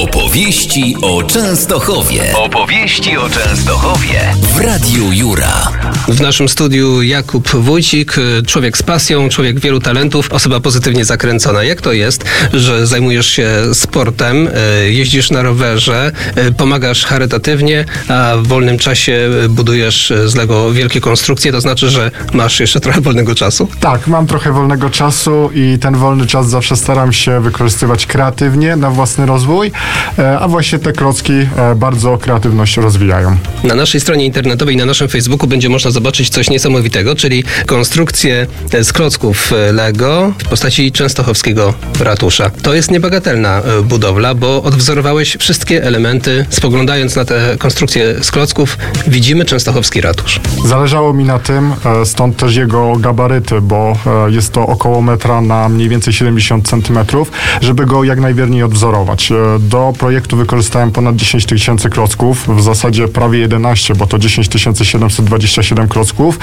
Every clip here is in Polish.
Opowieści o Częstochowie. Opowieści o Częstochowie w Radiu Jura. W naszym studiu Jakub Wójcik, człowiek z pasją, człowiek wielu talentów, osoba pozytywnie zakręcona. Jak to jest, że zajmujesz się sportem, jeździsz na rowerze, pomagasz charytatywnie, a w wolnym czasie budujesz z Lego wielkie konstrukcje? To znaczy, że masz jeszcze trochę wolnego czasu? Tak, mam trochę wolnego czasu i ten wolny czas zawsze staram się wykorzystywać kreatywnie na własny rozwój, a właśnie te klocki bardzo kreatywność rozwijają. Na naszej stronie internetowej, na naszym Facebooku będzie można zobaczyć coś niesamowitego, czyli konstrukcję z klocków Lego w postaci częstochowskiego ratusza. To jest niebagatelna budowla, bo odwzorowałeś wszystkie elementy. Spoglądając na te konstrukcje z klocków, widzimy częstochowski ratusz. Zależało mi na tym, stąd też jego gabaryty, bo jest to około metra na mniej więcej 70 cm, żeby go jak najwierniej odwzorować. Do projektu wykorzystałem ponad 10 tysięcy klocków, w zasadzie prawie 11, bo to 10 727 klocków,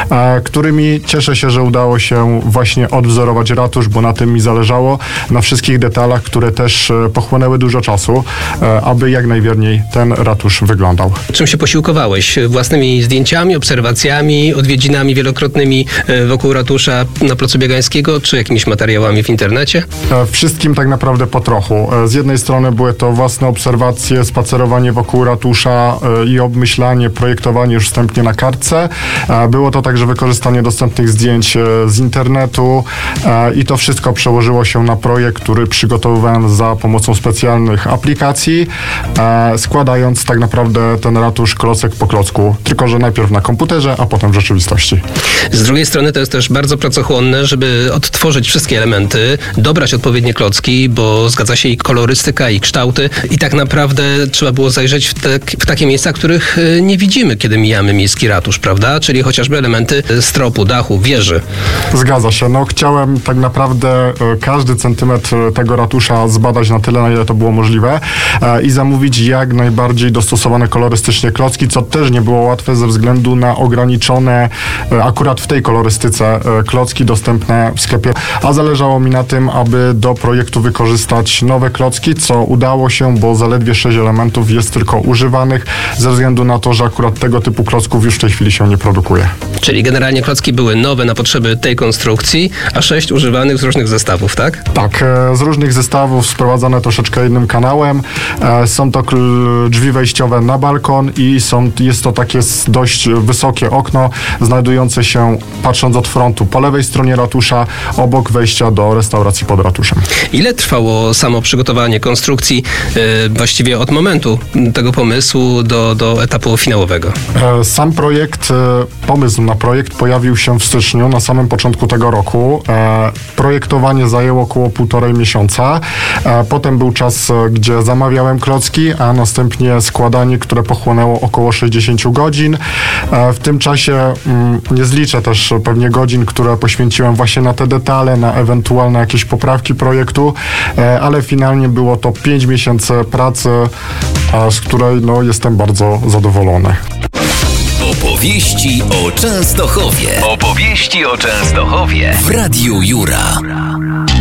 którymi cieszę się, że udało się właśnie odwzorować ratusz, bo na tym mi zależało, na wszystkich detalach, które też pochłonęły dużo czasu, aby jak najwierniej ten ratusz wyglądał. Czym się posiłkowałeś? Własnymi zdjęciami, obserwacjami, odwiedzinami wielokrotnymi wokół ratusza na Placu Biegańskiego, czy jakimiś materiałami w internecie? Wszystkim tak naprawdę po trochu. Z jednej strony były to własne obserwacje, spacerowanie wokół ratusza i obmyślanie, projektowanie już wstępnie na kartce. Było to także wykorzystanie dostępnych zdjęć z internetu i to wszystko przełożyło się na projekt, który przygotowywałem za pomocą specjalnych aplikacji, składając tak naprawdę ten ratusz klocek po klocku, tylko że najpierw na komputerze, a potem w rzeczywistości. Z drugiej strony to jest też bardzo pracochłonne, żeby odtworzyć wszystkie elementy, dobrać odpowiednie klocki, bo zgadza się i kolorystyka, i kształty. I tak naprawdę trzeba było zajrzeć w takie miejsca, których nie widzimy, kiedy mijamy miejski ratusz, prawda? Czyli chociażby elementy stropu, dachu, wieży. Zgadza się. No, chciałem tak naprawdę każdy centymetr tego ratusza zbadać na tyle, na ile to było możliwe i zamówić jak najbardziej dostosowane kolorystycznie klocki, co też nie było łatwe ze względu na ograniczone akurat w tej kolorystyce klocki dostępne w sklepie, a zależało mi na tym, aby do projektu wykorzystać nowe klocki, co udało się, bo zaledwie 6 elementów jest tylko używanych, ze względu na to, że akurat tego typu klocków już w tej chwili się nie produkuje. Czyli generalnie klocki były nowe na potrzeby tej konstrukcji, a 6 używanych z różnych zestawów, tak? Tak, z różnych zestawów, sprowadzane troszeczkę innym kanałem. Są to drzwi wejściowe na balkon i jest to takie dość wysokie okno, znajdujące się, patrząc od frontu, po lewej stronie ratusza, obok wejścia do restauracji pod ratuszem. Ile trwało samo przygotowanie konstrukcji, właściwie od momentu tego pomysłu do etapu finałowego? Sam pomysł na projekt pojawił się w styczniu, na samym początku tego roku. Projektowanie zajęło około 1,5 miesiąca. Potem był czas, gdzie zamawiałem klocki, a następnie składanie, które pochłonęło około 60 godzin. W tym czasie nie zliczę też pewnie godzin, które poświęciłem właśnie na te detale, na ewentualne jakieś poprawki projektu, ale finalnie było to 5 miesięcy pracy, z której jestem bardzo zadowolony. Opowieści o Częstochowie. Opowieści o Częstochowie w Radiu Jura.